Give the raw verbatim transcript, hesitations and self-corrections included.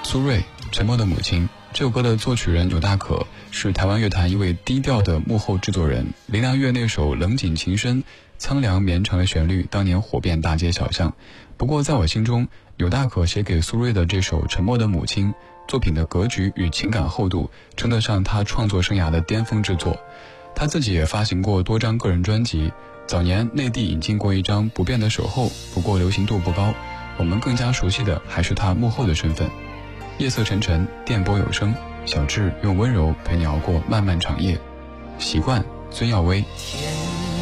苏芮，沉默的母亲。这首歌的作曲人钮大可是台湾乐坛一位低调的幕后制作人。林良月那首冷景情深、苍凉绵长的旋律当年火遍大街小巷。不过在我心中，钮大可写给苏芮的这首《沉默的母亲》作品的格局与情感厚度称得上他创作生涯的巅峰之作。他自己也发行过多张个人专辑，早年内地引进过一张《不变的守候》，不过流行度不高，我们更加熟悉的还是他幕后的身份。夜色沉沉，电波有声，小智用温柔陪你熬过漫漫长夜。习惯，孙耀威。 天